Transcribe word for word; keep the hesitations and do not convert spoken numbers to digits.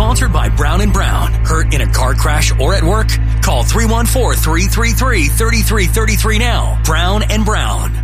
sponsored by Brown and Brown. Hurt in a car crash or at work? Call three one four, three three three, three three three three now. Brown and Brown.